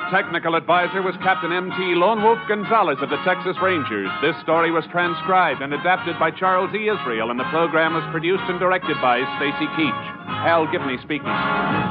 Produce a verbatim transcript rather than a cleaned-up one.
technical advisor was Captain M T Lone Wolf Gonzalez of the Texas Rangers. This story was transcribed and adapted by Charles E. Israel, and the program was produced and directed by Stacy Keach. Hal Gibney speaking.